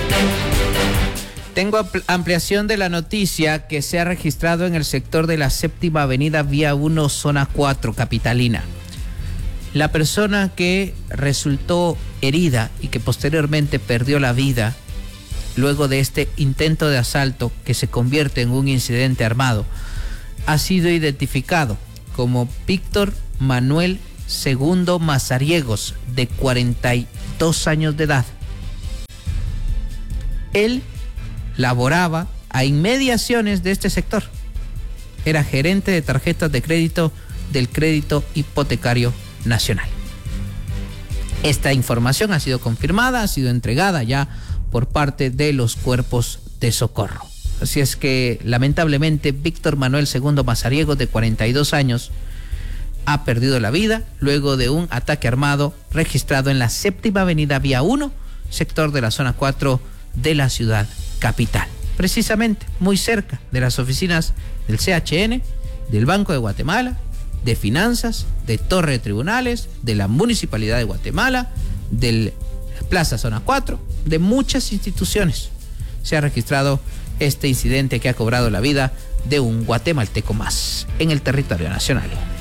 Tengo ampliación de la noticia que se ha registrado en el sector de la Séptima Avenida Vía 1, Zona 4, capitalina. La persona que resultó herida y que posteriormente perdió la vida luego de este intento de asalto que se convierte en un incidente armado ha sido identificado como Víctor Manuel II Mazariegos, de 42 años de edad. Él laboraba a inmediaciones de este sector. Era gerente de tarjetas de crédito del Crédito Hipotecario Nacional. Esta información ha sido confirmada, ha sido entregada ya por parte de los cuerpos de socorro. Así es que, lamentablemente, Víctor Manuel II Mazariegos, de 42 años, ha perdido la vida luego de un ataque armado registrado en la Séptima Avenida Vía 1, sector de la Zona 4 de la ciudad capital. Precisamente muy cerca de las oficinas del CHN, del Banco de Guatemala, de Finanzas, de Torre de Tribunales, de la Municipalidad de Guatemala, del Plaza Zona 4, de muchas instituciones. Se ha registrado este incidente que ha cobrado la vida de un guatemalteco más en el territorio nacional.